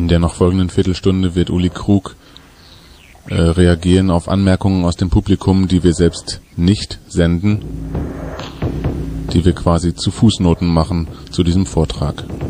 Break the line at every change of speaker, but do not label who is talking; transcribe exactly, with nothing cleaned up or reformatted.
In der noch folgenden Viertelstunde wird Uli Krug äh, reagieren auf Anmerkungen aus dem Publikum, die wir selbst nicht senden, die wir quasi zu Fußnoten machen zu diesem Vortrag.